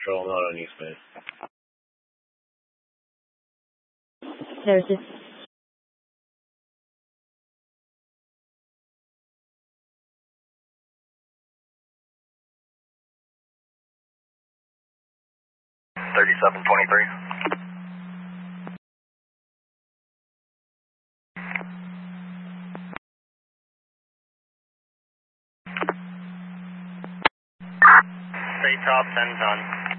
Patrol, not on East Base. There's a... Stay top, 10 ton.